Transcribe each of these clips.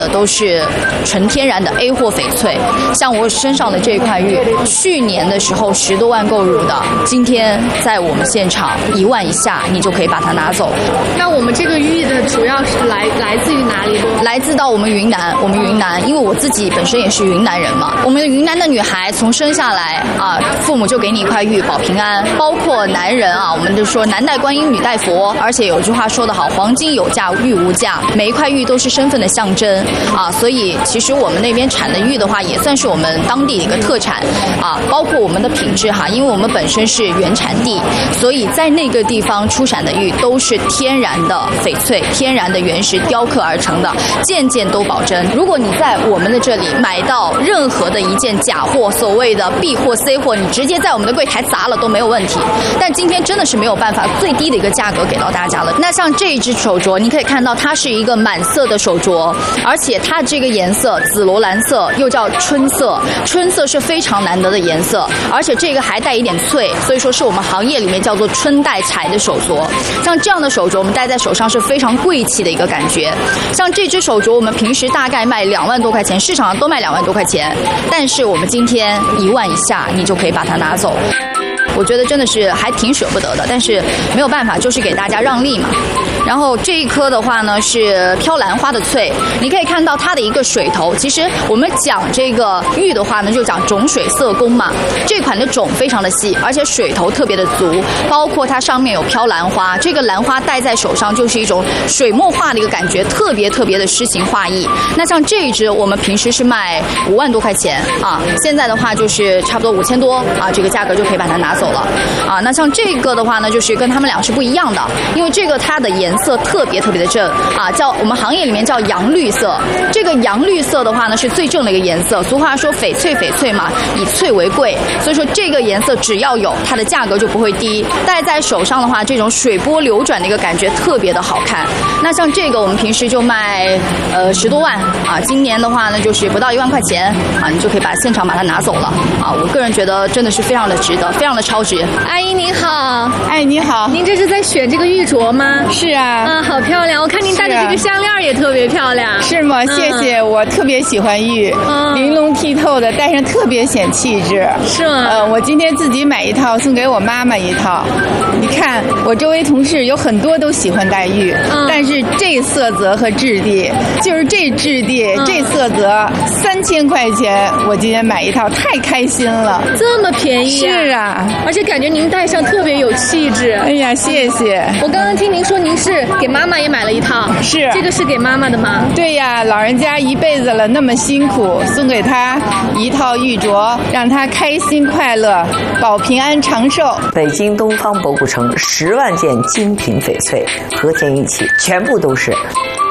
都是纯天然的 A 货翡翠，像我身上的这块玉，去年的时候10多万购入的，今天在我们现场1万以下，你就可以把它拿走。 那我们这个玉的主要是来自于哪里呢？ 来自到我们云南，因为我自己本身也是云南人嘛。我们云南的女孩从生下来啊，父母就给你一块玉保平安，包括男人啊，我们就说男戴观音，女戴佛，而且有句话说得好，黄金有价，玉无价，每一块玉都是身份的象征。所以其实我们那边产的玉的话，也算是我们当地的一个特产包括我们的品质因为我们本身是原产地，所以在那个地方出产的玉都是天然的翡翠，天然的原石雕刻而成的，件件都保真。如果你在我们的这里买到任何的一件假货，所谓的 B 货 C 货，你直接在我们的柜台砸了都没有问题。但今天真的是没有办法最低的一个价格给到大家了。那像这一只手镯，你可以看到它是一个满色的手镯，而且它这个颜色紫罗兰色又叫春色，春色是非常难得的颜色，而且这个还带一点翠，所以说是我们行业里面叫做春带彩的手镯。像这样的手镯我们戴在手上是非常贵气的一个感觉。像这只手镯我们平时大概卖2万多块钱，市场上都卖2万多块钱，但是我们今天1万以下你就可以把它拿走。我觉得真的是还挺舍不得的，但是没有办法，就是给大家让利嘛。然后这一颗的话呢是飘兰花的翠，你可以看到它的一个水头。其实我们讲这个玉的话呢，就讲种水色工嘛。这款的种非常的细，而且水头特别的足，包括它上面有飘兰花，这个兰花戴在手上就是一种水墨画的一个感觉，特别的诗情画意。那像这一只我们平时是卖5万多块钱现在的话就是差不多5000多这个价格就可以把它拿走了那像这个的话呢，就是跟他们俩是不一样的，因为这个它的颜色特别的正叫我们行业里面叫洋绿色。这个洋绿色的话呢是最正的一个颜色，俗话说翡翠嘛，以翠为贵，所以说这个颜色只要有它的价格就不会低。戴在手上的话，这种水波流转的一个感觉特别的好看。那像这个我们平时就卖10多万今年的话呢就是不到1万块钱你就可以把现场把它拿走了我个人觉得真的是非常的值得，非常的超值。 阿姨您好。 哎，你好， 您这是在选这个玉镯吗？ 是啊。 好漂亮，我看您戴的这个项链也特别漂亮。 是吗？谢谢，我特别喜欢玉，玲珑剔透的，戴上特别显气质。 是吗？ 我今天自己买一套，送给我妈妈一套。你看，我周围同事有很多都喜欢戴玉，但是这色泽和质地，就是这质地、这色泽，3000块钱，我今天买一套，太开心了。 这么便宜是啊， 而且感觉您戴上特别有气质。 哎呀，谢谢。 我刚刚听您说您是给妈妈也买了一套， 是这个是给妈妈的吗？ 对呀，老人家一辈子了，那么辛苦，送给她一套玉镯，让她开心快乐，保平安长寿。 北京东方博古城10万件精品翡翠和田玉器，全部都是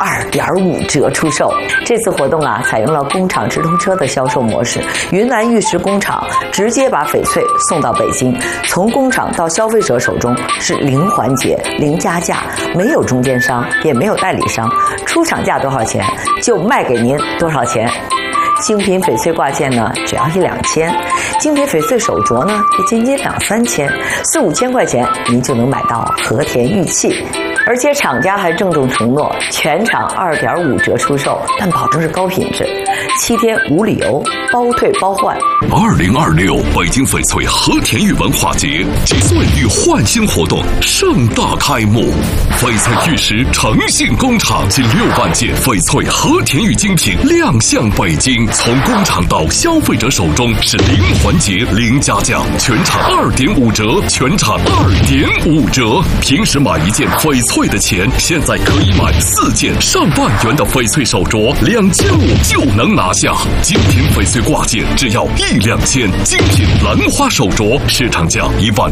2.5折出售。这次活动采用了工厂直通车的销售模式，云南玉石工厂直接把翡翠送到北京，从工厂到消费者手中是零环节、零加价，没有中间商，也没有代理商，出厂价多少钱就卖给您多少钱。精品翡翠挂件呢，只要1-2千；精品翡翠手镯呢，也仅仅2-3千，4-5千块钱您就能买到和田玉器。而且厂家还郑重承诺，全场2.5折出售，但保证是高品质，7天无理由，包退包换。 2026北京翡翠和田玉文化节及岁玉焕新活动盛大开幕，翡翠玉石诚信工厂近6万件翡翠和田玉精品亮相北京，从工厂到消费者手中是零环节、零加价，全场2.5折，全场2.5折。平时买一件翡翠的钱，现在可以买4件上万元的翡翠手镯，2500就能拿下。精品翡翠挂件只要1-2千，精品兰花手镯市场价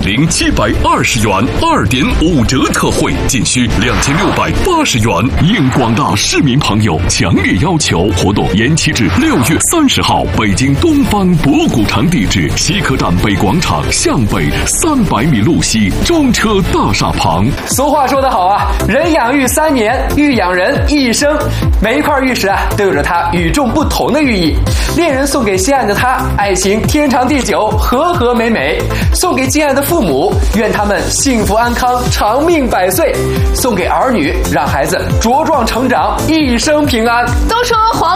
10720元，2.5折特惠，仅需2680元。应广大市民朋友强烈要求，活动延期至6月30号。北京东方博古城地址：西客站北广场向北300米路西，中车大厦旁。 俗话说得好人养玉3年，玉养人1生。每一块玉石都有着它与众不同的寓意。恋人送给心爱的他，爱情天长地久，和和美美；送给敬爱的父母，愿他们幸福安康，长命百岁；送给儿女，让孩子茁壮成长，一生平安。 都说黄